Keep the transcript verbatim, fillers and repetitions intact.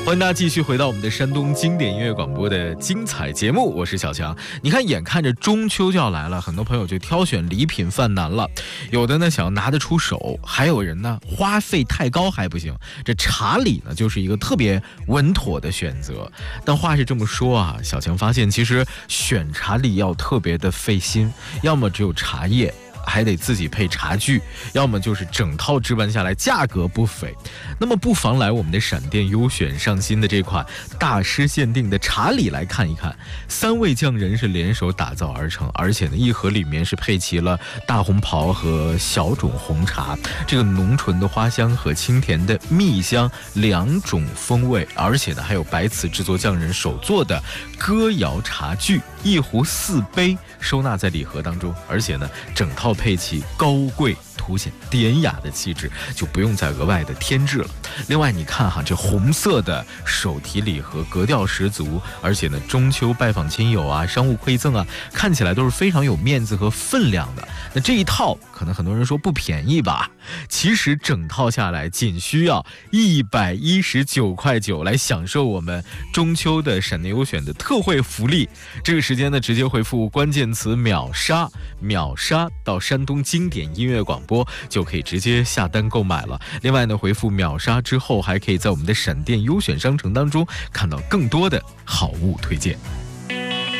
欢迎大家继续回到我们的山东经典音乐广播的精彩节目，我是小强。你看，眼看着中秋就要来了，很多朋友就挑选礼品犯难了。有的呢想要拿得出手，还有人呢花费太高还不行。这茶礼呢就是一个特别稳妥的选择。但话是这么说啊，小强发现其实选茶礼要特别的费心，要么只有茶叶，还得自己配茶具，要么就是整套置办下来价格不菲。那么不妨来我们的闪电优选上新的这款大师限定的茶礼来看一看。三位匠人是联手打造而成，而且呢一盒里面是配齐了大红袍和小种红茶，这个浓醇的花香和清甜的蜜香两种风味，而且呢还有白瓷制作匠人手做的歌谣茶具，一壶四杯收纳在礼盒当中，而且呢整套配齐高贵凸显典雅的气质，就不用再额外的添置了。另外你看哈，这红色的手提礼盒格调十足，而且呢中秋拜访亲友啊，商务馈赠啊，看起来都是非常有面子和分量的。那这一套可能很多人说不便宜吧，其实整套下来仅需要一百一十九块九来享受我们中秋的闪电优选的特惠福利。这个时间呢直接回复关键词秒杀，秒杀到山东经典音乐广播就可以直接下单购买了。另外呢回复秒杀之后，还可以在我们的闪电优选商城当中看到更多的好物推荐。